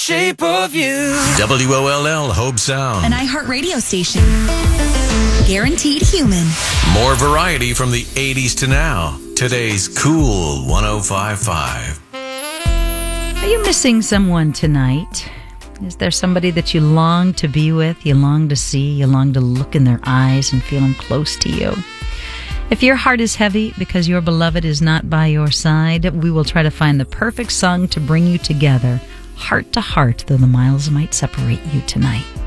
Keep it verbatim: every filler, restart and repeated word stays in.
shape of you. W O L L Hope Sound. An iHeart radio station. Guaranteed human. More variety from the eighties to now. Today's Cool one oh five point five. Are you missing someone tonight? Is there somebody that you long to be with, you long to see, you long to look in their eyes and feel them close to you? If your heart is heavy because your beloved is not by your side, we will try to find the perfect song to bring you together, heart to heart, though the miles might separate you tonight.